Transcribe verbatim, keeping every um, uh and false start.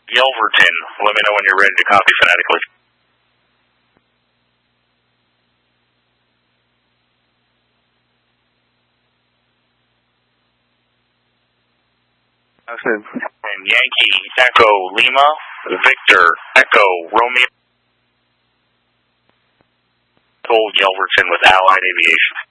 Yelverton, let me know when you're ready to copy phonetically. And Yankee, Echo, Lima, Victor, Echo, Romeo. Gold Yelverton with Allied Aviation.